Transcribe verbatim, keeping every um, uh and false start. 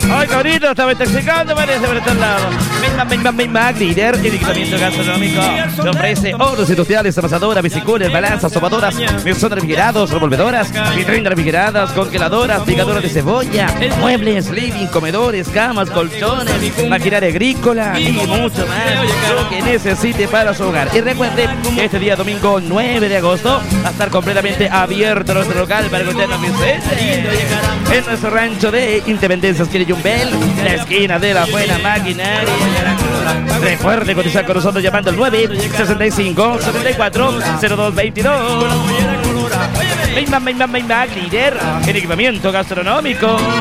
Ay, cabrito, estaba intoxicando, parece por estos lados. Mac, líder en equipamiento gastronómico. Se ofrece hornos industriales, amasadoras, biciculas, balanzas, sopadoras, mesones refrigerados, revolvedoras, vitrinas refrigeradas, congeladoras, picadoras de cebolla, muebles, living, comedores, camas, colchones, maquinaria agrícola y mucho más. Lo que necesite para su hogar. Y recuerde, este día domingo nueve de agosto va a estar completamente abierto nuestro local para que usted nos visite. En nuestro rancho de Independencia, esquina Yumbel, la esquina de la buena maquinaria. Recuerde cotizar con nosotros llamando al nueve sesenta y cinco, setenta y cuatro, cero dos veintidós. Mac, líder en equipamiento gastronómico.